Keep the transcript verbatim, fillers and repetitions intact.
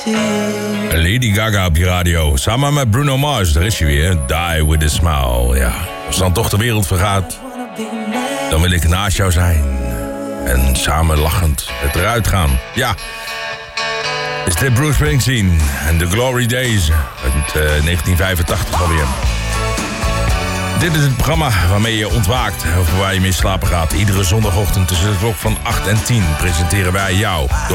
Lady Gaga op je radio. Samen met Bruno Mars, daar is je weer. Die with a smile. Ja, als dan toch de wereld vergaat, dan wil ik naast jou zijn. En samen lachend het eruit gaan. Ja, is dit Bruce Springsteen en The Glory Days uit uh, negentien vijfentachtig alweer. Dit is het programma waarmee je ontwaakt of waar je mee slapen gaat. Iedere zondagochtend tussen de klok van acht en tien presenteren wij jou